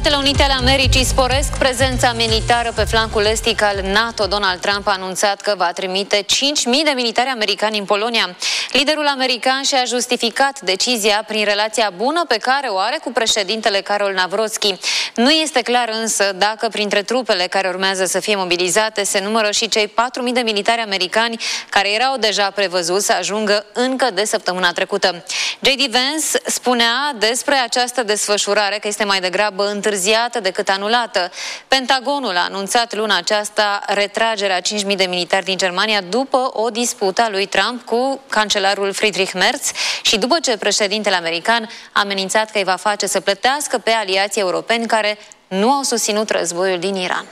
Statele Unite ale Americii sporesc prezența militară pe flancul estic al NATO. Donald Trump a anunțat că va trimite 5.000 de militari americani în Polonia. Liderul american și-a justificat decizia prin relația bună pe care o are cu președintele Karol Nawrocki. Nu este clar însă dacă printre trupele care urmează să fie mobilizate se numără și cei 4.000 de militari americani care erau deja prevăzuți să ajungă încă de săptămâna trecută. J.D. Vance spunea despre această desfășurare că este mai degrabă întârziată decât anulată. Pentagonul a anunțat luna aceasta retragerea 5.000 de militari din Germania după o dispută a lui Trump cu cancelarul Friedrich Merz și după ce președintele american a amenințat că îi va face să plătească pe aliații europeni care nu au susținut războiul din Iran.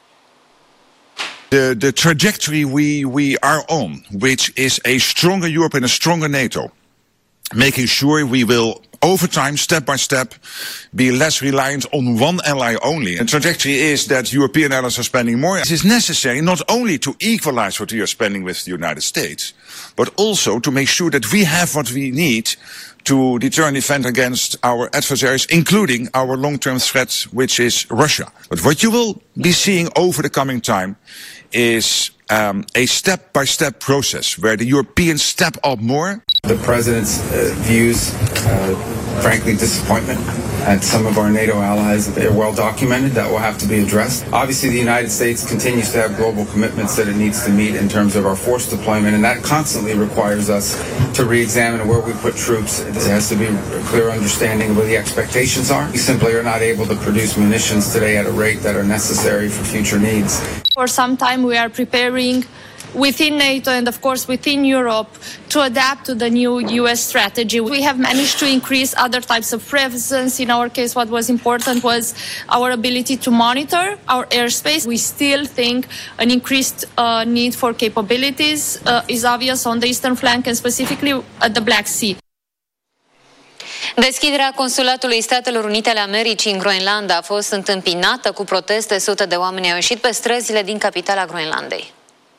The trajectory we are on, which is a stronger Europe and a stronger NATO, making sure we will over time, step by step, be less reliant on one ally only. The trajectory is that European allies are spending more. It is necessary not only to equalize what we are spending with the United States, but also to make sure that we have what we need to deter and defend against our adversaries, including our long-term threat, which is Russia. But what you will be seeing over the coming time is a step-by-step process where the Europeans step up more. The President's views, frankly, disappointment at some of our NATO allies. They're well documented. That will have to be addressed. Obviously, the United States continues to have global commitments that it needs to meet in terms of our force deployment, and that constantly requires us to re-examine where we put troops. There has to be a clear understanding of what the expectations are. We simply are not able to produce munitions today at a rate that are necessary for future needs. For some time, we are preparing within NATO and, of course, within Europe to adapt to the new US strategy. We have managed to increase other types of presence. In our case, what was important was our ability to monitor our airspace. We still think an increased need for capabilities is obvious on the eastern flank and specifically at the Black Sea. Deschiderea Consulatului Statelor Unite ale Americii în Groenlanda a fost întâmpinată cu proteste. Sute de oameni au ieșit pe străzile din capitala Groenlandei.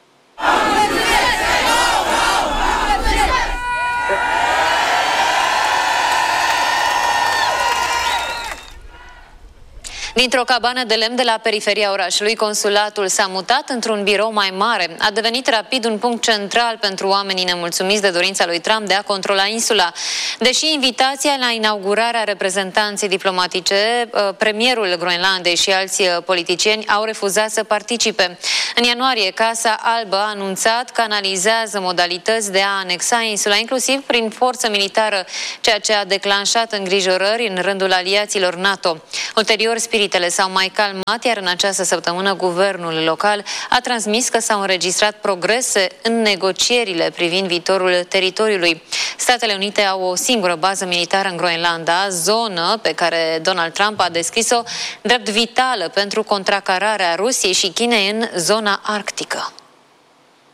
Dintr-o cabană de lemn de la periferia orașului, consulatul s-a mutat într-un birou mai mare. A devenit rapid un punct central pentru oamenii nemulțumiți de dorința lui Trump de a controla insula. Deși invitația la inaugurarea reprezentanței diplomatice, premierul Groenlandei și alți politicieni au refuzat să participe. În ianuarie, Casa Albă a anunțat că analizează modalități de a anexa insula, inclusiv prin forță militară, ceea ce a declanșat îngrijorări în rândul aliaților NATO. Ulterior, spiritele s-au mai calmat, iar în această săptămână guvernul local a transmis că s-au înregistrat progrese în negocierile privind viitorul teritoriului. Statele Unite au o singură bază militară în Groenlanda, zonă pe care Donald Trump a descris-o drept vitală pentru contracararea Rusiei și Chinei în zona arctică.